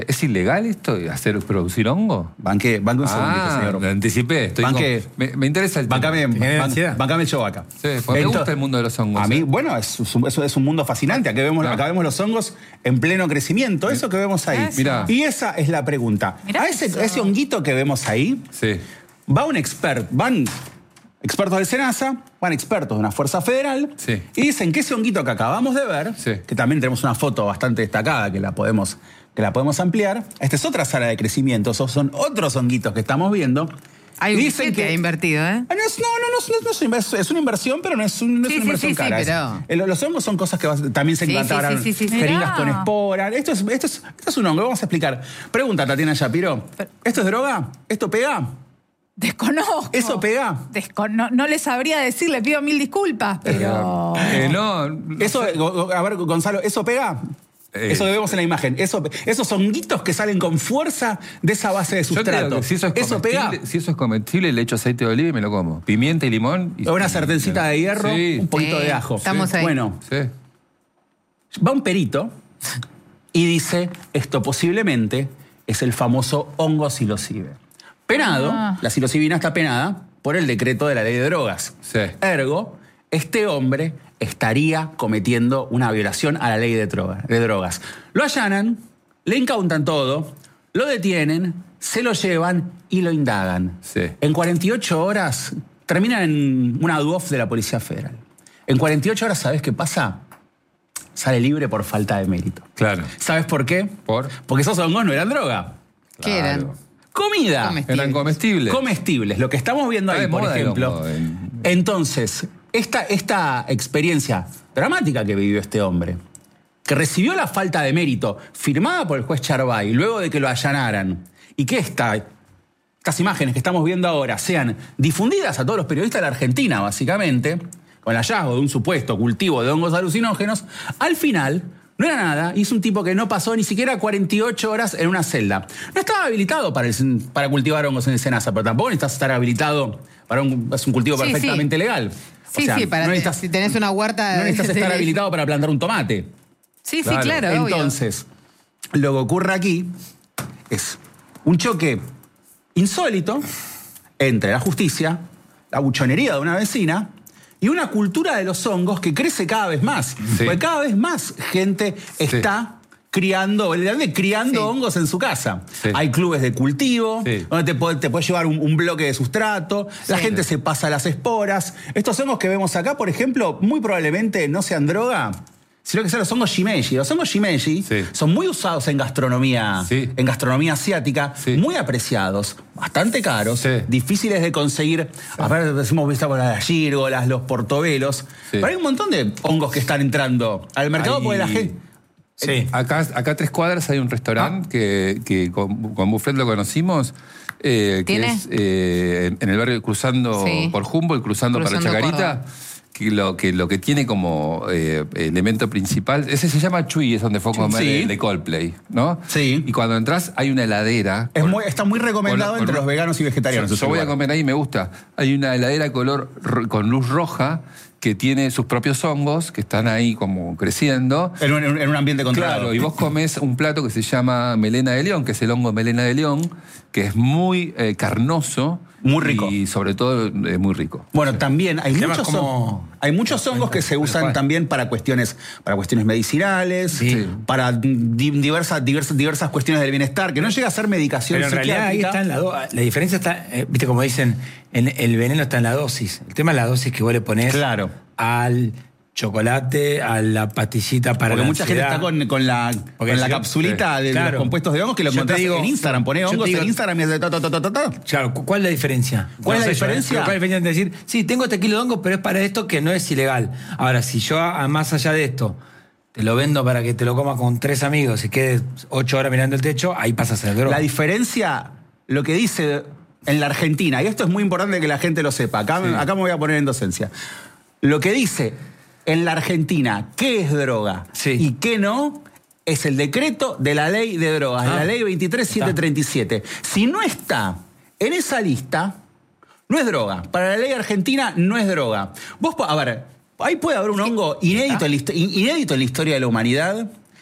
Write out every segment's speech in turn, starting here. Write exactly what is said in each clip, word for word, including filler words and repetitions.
¿Es ilegal esto, hacer producir hongo? Banque, banque un ah, segundito, señor. Lo anticipé. Estoy banque, con, me, me interesa el tema. Bancame, ban, bancame el show acá. Sí, porque me gusta el mundo de los hongos. A mí, ¿eh? bueno, eso es, es un mundo fascinante. Acá vemos, ah. acá vemos los hongos en pleno crecimiento. Eso que vemos ahí. Mirá. Y esa es la pregunta. Mirá a ese, ese honguito que vemos ahí, sí. va un experto, van expertos del SENASA, van expertos de una fuerza federal, sí. y dicen que ese honguito que acabamos de ver, sí. que también tenemos una foto bastante destacada que la podemos, que la podemos ampliar, esta es otra sala de crecimiento, esos son otros honguitos que estamos viendo. Hay un dicen que ha invertido, ¿eh? No, no, no, no, no, no es, es una inversión, pero no es, un, no sí, es una inversión sí, sí, cara. Sí, pero... Los hongos son cosas que también se sí, implantaron, sí, sí, sí, sí. jeringas con esporas. Esto es, esto, es, esto es un hongo, vamos a explicar. Pregunta, Tatiana Shapiro, ¿esto es droga? ¿Esto pega? Desconozco. ¿Eso pega? Descon no, no le sabría decir, le pido mil disculpas, pero... Eh, no, no eso, sé. A ver, Gonzalo, ¿eso pega? Eh, eso que vemos en la imagen. Eso, esos honguitos que salen con fuerza de esa base de sustrato. Si eso, es ¿Eso pega? Si eso es comestible, le echo aceite de oliva y me lo como. Pimienta y limón. Y una sartencita de hierro, sí. un poquito sí, de ajo. Estamos sí. ahí. Bueno, sí. va un perito y dice, esto posiblemente es el famoso hongo psilocibe. Penado, ah. la psilocibina está penada por el decreto de la ley de drogas. Sí. Ergo, este hombre estaría cometiendo una violación a la ley de, droga, de drogas. Lo allanan, le incautan todo, lo detienen, se lo llevan y lo indagan. Sí. En cuarenta y ocho horas terminan en una D U O F de la Policía Federal. En cuarenta y ocho horas, ¿sabes qué pasa? Sale libre por falta de mérito. Claro. ¿Sabes por qué? ¿Por? Porque esos hongos no eran droga. ¿Qué claro. eran? Comida. Comestibles. Eran comestibles. Comestibles. Lo que estamos viendo Está ahí, por ejemplo. En... Entonces, esta, esta experiencia dramática que vivió este hombre, que recibió la falta de mérito firmada por el juez Charbay luego de que lo allanaran, y que esta, estas imágenes que estamos viendo ahora sean difundidas a todos los periodistas de la Argentina, básicamente, con el hallazgo de un supuesto cultivo de hongos alucinógenos, al final no era nada, y es un tipo que no pasó ni siquiera cuarenta y ocho horas en una celda. No estaba habilitado para, el, para cultivar hongos en el SENASA, pero tampoco necesitas estar habilitado para un, es un cultivo sí, perfectamente sí. legal. Sí, o sea, sí, para no te, si tenés una huerta... No necesitas de... estar habilitado para plantar un tomate. Sí, claro. sí, claro, Entonces, obvio. Lo que ocurre aquí es un choque insólito entre la justicia, la buchonería de una vecina y una cultura de los hongos que crece cada vez más. Sí. Porque cada vez más gente está... Sí. criando, criando sí. hongos en su casa. Sí. Hay clubes de cultivo, sí. donde te puedes te puede llevar un, un bloque de sustrato, sí. la gente se pasa las esporas. Estos hongos que vemos acá, por ejemplo, muy probablemente no sean droga, sino que sean los hongos shimeji. Los hongos shimeji sí. son muy usados en gastronomía, sí. en gastronomía asiática, sí. muy apreciados, bastante caros, sí. difíciles de conseguir. Sí. A ver, decimos visto con las gírgolas, los portobelos. Sí. Pero hay un montón de hongos que están entrando al mercado hay... porque la gente... Sí. Acá, acá a tres cuadras hay un restaurante ah. que, que con, con Buffet lo conocimos, eh, que es eh, en el barrio cruzando sí. por Humboldt, cruzando, cruzando para Chacarita, que lo, que lo que tiene como eh, elemento principal, ese se llama Chuy, es donde fue a comer sí. el de Coldplay, ¿no? Sí. Y cuando entras hay una heladera. Es con, muy, está muy recomendado con, entre con, los veganos y vegetarianos. Yo, yo voy a comer ahí, me gusta. Hay una heladera color con luz roja que tiene sus propios hongos, que están ahí como creciendo. En un, en un ambiente controlado. Claro, y vos comés un plato que se llama melena de león, que es el hongo melena de león, que es muy eh, carnoso. Muy rico. Y sobre todo eh, muy rico. Bueno, también hay muchos, como... hongos, hay muchos hongos que se usan también para cuestiones, para cuestiones medicinales, sí. para diversas, diversas, diversas cuestiones del bienestar, que no llega a ser medicación Pero en realidad ahí está en la dosis. La diferencia está, eh, viste como dicen, en el veneno está en la dosis. El tema es la dosis que vos le ponés claro. al chocolate, a la pastillita para porque la mucha ansiedad. gente está con, con la, con la capsulita sí. de claro. los compuestos de hongos que lo encontrás digo, en Instagram. Ponés hongos digo, en Instagram y es de ta, ta, ta, ta, ta. Claro, ¿cuál es la diferencia? ¿Cuál no es la sé diferencia? Yo, ¿cuál es la diferencia de decir, sí, tengo este kilo de hongos, pero es para esto que no es ilegal? Ahora, si yo, más allá de esto, te lo vendo para que te lo comas con tres amigos y quedes ocho horas mirando el techo, ahí pasa a ser droga. La diferencia, lo que dice en la Argentina, y esto es muy importante que la gente lo sepa, acá, sí. acá me voy a poner en docencia, lo que dice en la Argentina qué es droga sí. y qué no, es el decreto de la ley de drogas, ah, la ley veintitrés mil setecientos treinta y siete. Si no está en esa lista, no es droga. Para la ley argentina no es droga. Vos, a ver, ahí puede haber un hongo inédito en, la, inédito en la historia de la humanidad,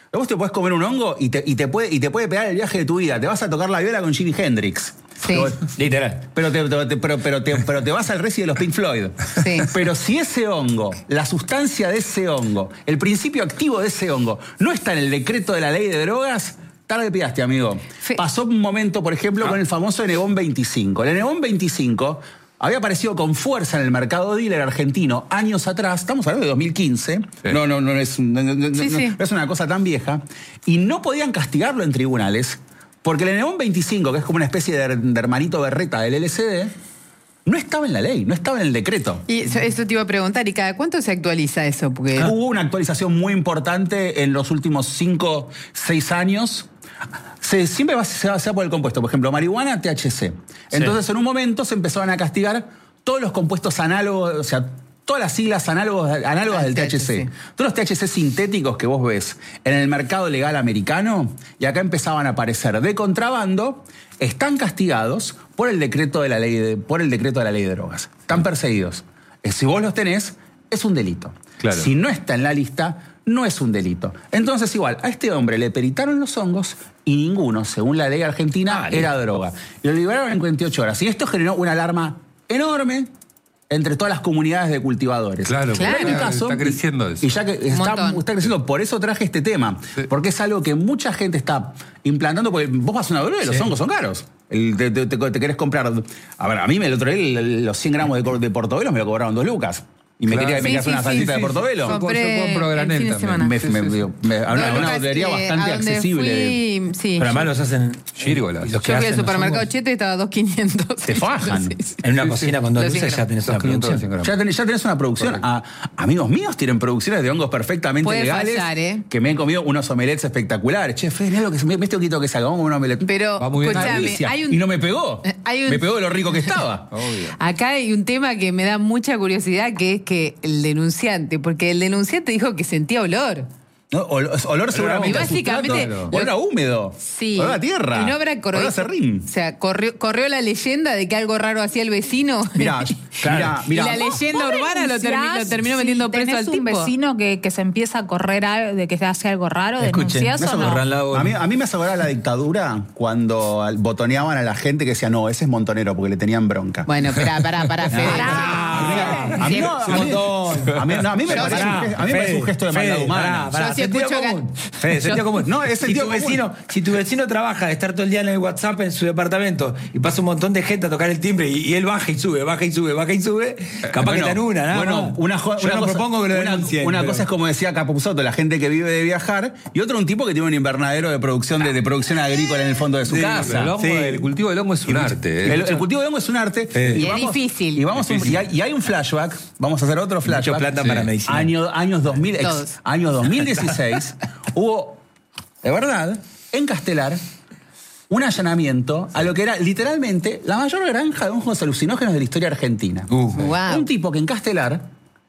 Vos te podés comer un hongo y te, y, te puede, y te puede pegar el viaje de tu vida. Te vas a tocar la viola con Jimi Hendrix. Sí. Literal. Pero te, te, pero, pero, te, pero te vas al reci de los Pink Floyd. Sí. Pero si ese hongo, la sustancia de ese hongo, el principio activo de ese hongo, no está en el decreto de la ley de drogas, tarde pidaste, amigo. Sí. Pasó un momento, por ejemplo, ah. con el famoso Enebón veinticinco. El Enebón veinticinco había aparecido con fuerza en el mercado dealer argentino años atrás, estamos hablando de dos mil quince, sí. no, no, no, es, no, no, sí, no, sí. no es una cosa tan vieja, y no podían castigarlo en tribunales, porque el Enebón veinticinco, que es como una especie de, de hermanito berreta del L S D, no estaba en la ley, no estaba en el decreto. Y eso, eso te iba a preguntar, ¿y cada cuánto se actualiza eso? Porque... Ah. Hubo una actualización muy importante en los últimos cinco, seis años. Se, siempre va, se, va, se va por el compuesto. Por ejemplo, marihuana, T H C. Entonces, sí. en un momento se empezaban a castigar todos los compuestos análogos, o sea, todas las siglas análogos, análogas del T H C. Todos los T H C sintéticos que vos ves en el mercado legal americano, y acá empezaban a aparecer de contrabando, están castigados por el decreto de la ley de, por el decreto de la ley de drogas. Están perseguidos. Si vos los tenés, es un delito. Claro. Si no está en la lista, no es un delito. Entonces, igual, a este hombre le peritaron los hongos y ninguno, según la ley argentina, ah, era droga. Y lo liberaron en cuarenta y ocho horas. Y esto generó una alarma enorme entre todas las comunidades de cultivadores. Claro, claro. Pero en este caso, está creciendo eso. Y ya que está, está creciendo, por eso traje este tema. Sí. Porque es algo que mucha gente está implantando, porque vos vas a una droga y los sí. hongos son caros. El, te, te, te, te querés comprar... A ver, a mí el otro día los cien gramos de, de portobelo me lo cobraron dos lucas. Y me claro. quería que me sí, sí, una salsita sí, de portobelo. Sí, compré yo compro granel también. Me, me, me, me, a una, una botelería bastante accesible. Fui, sí. Pero además los hacen gírgolas. Yo fui al supermercado Cheto y estaba dos mil quinientos. Te fajan. Sí, sí. En una cocina con dos luces ya tenés una producción. Ya tenés, ya tenés una producción. A, amigos míos tienen producciones de hongos perfectamente Puede legales. Fallar, ¿eh? Que me han comido unos omelets espectaculares. Che, Fede, mirá lo que se me este poquito que salga. Vamos a comer un omelette. Pero, escúchame, hay un... Y no me pegó. Un... Me pegó de lo rico que estaba. Acá hay un tema que me da mucha curiosidad, que es que el denunciante porque el denunciante dijo que sentía olor. No, olor, olor seguramente. Y básicamente. Lo... Olor a húmedo. Sí. Olor a tierra. Y no habrá corrido. Olor a serrín. O sea, corrió, corrió la leyenda de que algo raro hacía el vecino. Mirá, claro. Y la leyenda ¿Vos urbana lo, termi lo terminó si metiendo preso al tipo. un vecino que, que se empieza a correr a, de que se hace algo raro, ¿denunciás o no? A mí, a mí me aseguraba la dictadura cuando botoneaban a la gente que decía, no, ese es montonero, porque le tenían bronca. Bueno, pará, pará, pará, Fede. A mí no, a mí, no, a mí me parece un, a mí me parece un gesto de maldad humana. Yo sí escucho Fede, sentido común. No, es si sentido tu común. vecino, si tu vecino trabaja de estar todo el día en el WhatsApp en su departamento y pasa un montón de gente a tocar el timbre y, y él baja y sube, baja y sube, baja y sube, capaz bueno, que está en una, ¿no? Bueno, una, Yo una no cosa, propongo que lo una, denuncien. Una pero... cosa es como decía Capuzotto, la gente que vive de viajar, y otro un tipo que tiene un invernadero de producción de, de producción agrícola en el fondo de su sí, casa. El, hongo, sí. el cultivo del hongo es un arte. ¿eh? El, el cultivo del hongo es un arte. Sí. Y, y vamos, es difícil. Y, vamos difícil. Un, y, hay, y hay un flashback, vamos a hacer otro flashback. Mucho plata sí. para medicina. Año, años, dos mil, ex, año dos mil dieciséis hubo, de verdad, en Castelar, un allanamiento a lo que era literalmente la mayor granja de hongos alucinógenos de la historia argentina. Uh, wow. Un tipo que en Castelar,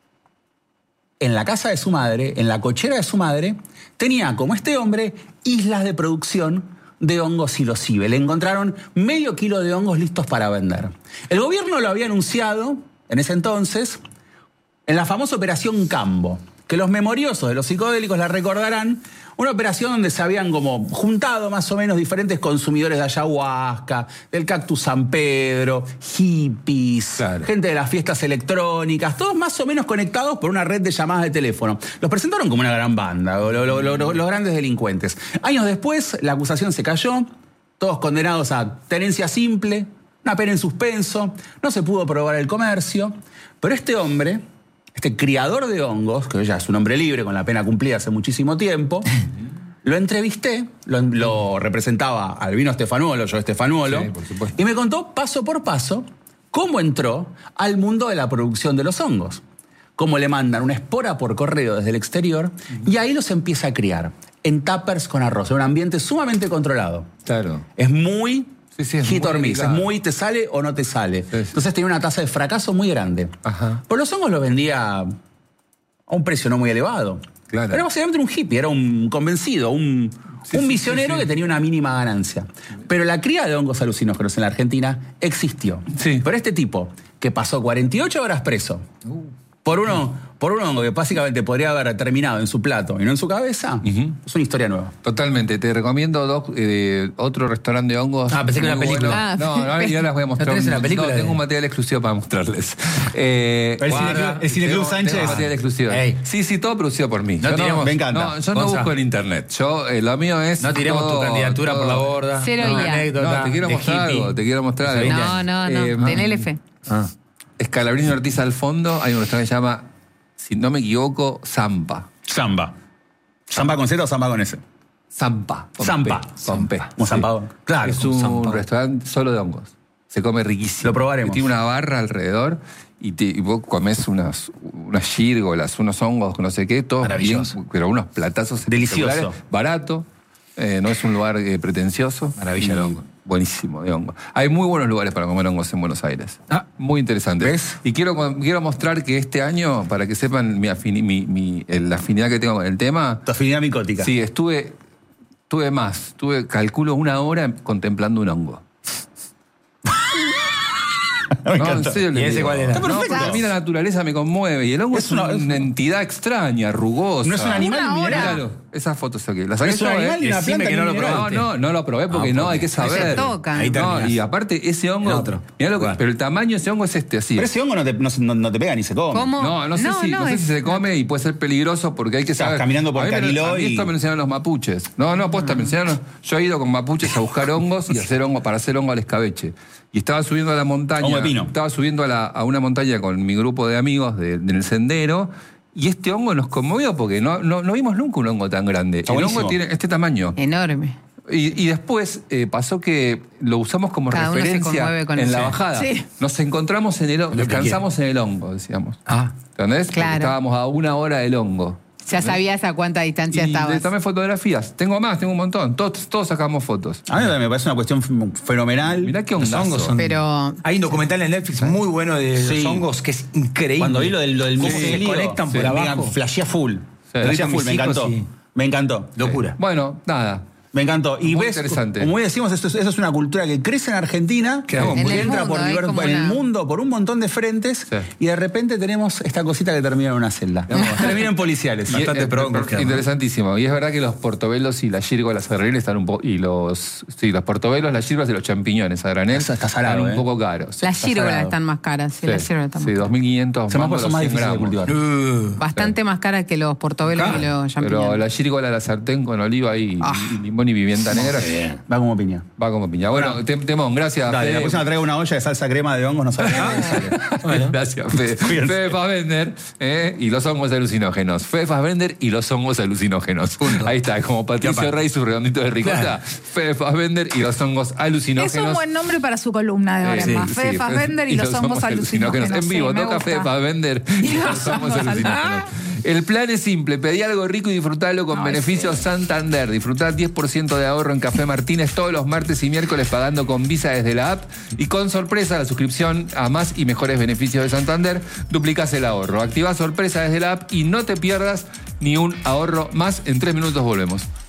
en la casa de su madre, en la cochera de su madre, tenía, como este hombre, islas de producción de hongos psilocibe. Le encontraron medio kilo de hongos listos para vender. El gobierno lo había anunciado, en ese entonces, en la famosa Operación Cambo, que los memoriosos de los psicodélicos la recordarán, una operación donde se habían como juntado más o menos diferentes consumidores de ayahuasca, del cactus San Pedro, hippies, claro. gente de las fiestas electrónicas, todos más o menos conectados por una red de llamadas de teléfono. Los presentaron como una gran banda, lo, lo, lo, lo, los grandes delincuentes. Años después, la acusación se cayó, todos condenados a tenencia simple, una pena en suspenso, no se pudo probar el comercio, pero este hombre... Este criador de hongos, que ya es un hombre libre con la pena cumplida hace muchísimo tiempo, lo entrevisté, lo, lo representaba Albino Stefanuolo, yo Stefanuolo, sí, por supuesto. Y me contó paso por paso cómo entró al mundo de la producción de los hongos. Cómo le mandan una espora por correo desde el exterior y ahí los empieza a criar en tuppers con arroz, en un ambiente sumamente controlado. Claro. Es muy... Sí, sí, es hit muy or miss, es delicado. muy te sale o no te sale. Sí, sí. Entonces tenía una tasa de fracaso muy grande. Ajá. Por los hongos los vendía a un precio no muy elevado. Claro. Era básicamente un hippie, era un convencido, un, sí, un misionero sí, sí, sí. que tenía una mínima ganancia. Pero la cría de hongos alucinógenos en la Argentina existió. Sí. Pero este tipo, que pasó cuarenta y ocho horas preso, uh. por uno, por un hongo que básicamente podría haber terminado en su plato y no en su cabeza, uh-huh. es una historia nueva. Totalmente. Te recomiendo dos, eh, otro restaurante de hongos. Ah, pensé que era una película. Bueno. Ah, no, no, ya las voy a mostrar. ¿No tenés una película? No, tengo un material exclusivo para mostrarles. Eh, el, guarda, el Cineclub Sánchez. Tengo material exclusivo. Ey. Sí, sí, todo producido por mí. No, yo tiremos, no, me encanta. No, yo no Gonza. busco en internet. Yo, eh, lo mío es. No tiremos todo, tu candidatura todo. por la borda. Cero no, ya. anécdota, No, te quiero mostrar hippie. algo. Te quiero mostrar algo. No, no, no. Eh, Tenele fe. Ah. Escalabrini y Ortiz al fondo. Hay un restaurante que se llama, si no me equivoco, Zampa. Zamba. ¿Zamba con Z o Zamba con S? Zampa. Con Zampa. P, Con P. Como Zampador. Claro. Es un Zampa. restaurante solo de hongos. Se come riquísimo. Lo probaremos. Y tiene una barra alrededor y, te, y vos comés unas, unas gírgolas, unos hongos, no sé qué, todos bien, pero unos platazos delicioso. Barato. Eh, no es un lugar eh, pretencioso. Maravilla de hongo. Buenísimo de hongo. Hay muy buenos lugares para comer hongos en Buenos Aires. Ah. Muy interesante. ¿Ves? Y quiero, quiero mostrar que este año, para que sepan mi afini, mi, mi, la afinidad que tengo con el tema. Tu afinidad micótica. Sí, estuve, estuve más. Estuve, calculo, una hora contemplando un hongo. Me no, encanta. en serio, ¿Y ese digo. cuál era? Está No, perfecto. porque a mí la naturaleza me conmueve y el hongo es, Es una- una, una entidad extraña, rugosa. No es un animal Una hora. mineral. Claro, esas fotos aquí. Las No saqué es un yo, animal ¿eh? ni una Decime planta que no ni lo mineral. No, no, no lo probé porque Ah, no, porque hay que saber. se tocan. Ahí No, terminás. y aparte ese hongo. El otro. Mirá lo que- ¿Cuál? pero el tamaño de ese hongo es este, así. Pero ese hongo no te, no, no- no te pega ni se come. ¿Cómo? No, no sé, No, si, no, no sé es- si se come y puede ser peligroso porque hay que Estás saber. caminando por A mí me- Cariló a mí y- esto me lo enseñaron los mapuches. No, no, posta, me enseñaron. Yo he ido con mapuches a buscar hongos y hacer hongo para hacer hongo al escabeche. Y estaba subiendo a la montaña. Hongo de pino. Estaba subiendo a, la- a una montaña con mi grupo de amigos de- en el sendero. Y este hongo nos conmovió porque no, no, no vimos nunca un hongo tan grande. Está el buenísimo. hongo tiene este tamaño. Enorme. Y, y después eh, pasó que lo usamos como Cada uno se referencia conmueve con en eso. la bajada. Sí. Nos encontramos en el hongo, Lo que descansamos en el hongo, decíamos. Ah. ¿Entendés? Porque Claro. estábamos a una hora del hongo. Ya sabías a cuánta distancia Y estabas. le tomé fotografías. Tengo más, tengo un montón. Todos, todos sacamos fotos. A mí me parece una cuestión f- fenomenal. Mirá qué Los hongazo. hongos son- Pero Hay un documental en Netflix muy bueno de Sí. los hongos que es increíble. Cuando vi lo del, lo del Cómo micelio, se conectan sí, por me abajo. flashea full. Flashea Ahorita full, mis me hijos encantó. y- Me encantó. Locura. Bueno, nada. Me encantó. Y Muy ves, interesante. como hoy decimos, esto es, eso es una cultura que crece en Argentina, Que hago que muy- En el entra mundo, por, hay diver- como en el una- mundo por un montón de frentes, Sí. y de repente tenemos esta cosita que termina en una celda. termina en policiales. Y- Bastante eh, pro, eh, porque- interesantísimo. Y es verdad que los portobelos y las gírgolas a granel están un poco. Y los. Sí, los portobelos, las gírgolas y los champiñones a granel Eso está salado, están un ¿eh? poco caros. las está gírgolas salado. están más caras. Sí, Sí, las gírgolas están sí, más dos mil quinientos Se me ha mangos puesto los más cien difícil de gramos. cultivar. Uh, Bastante más caras que los portobelos Acá. y los Pero champiñones. la gírgola a la sartén con oliva y, Ah. y limón y pimienta negra Va como piña. va como piña. Bueno, tem- temón, gracias. Dale, Fede. la próxima traigo una olla de salsa crema de hongos, no sabes cómo sale. Bueno. Gracias, Fede. Cuídense. Fede Fassbender eh, y los hongos alucinógenos. Fede Fassbender y los hongos alucinógenos. Ahí está, como Patricio Rey, su redondito de ricota. Claro. Fede Fassbender y los hongos alucinógenos. Es un buen nombre para su columna de ahora Eh, en más. sí, Fede sí, Fassbender y los hongos alucinógenos. En vivo, Sí, me toca gusta. Fede Fassbender y los hongos alucinógenos. El plan es simple, pedí algo rico y disfrutalo con Ay, beneficios Santander. Disfrutá diez por ciento de ahorro en Café Martínez todos los martes y miércoles pagando con Visa desde la app. Y con sorpresa, la suscripción a más y mejores beneficios de Santander, duplicás el ahorro. Activá sorpresa desde la app y no te pierdas ni un ahorro más. En tres minutos volvemos.